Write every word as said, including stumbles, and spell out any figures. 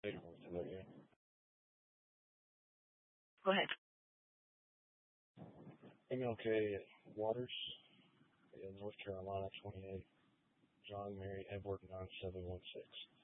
Later on today. Go ahead. M L K Waters in North Carolina, twenty-eight. John Mary Edward nine seven one six.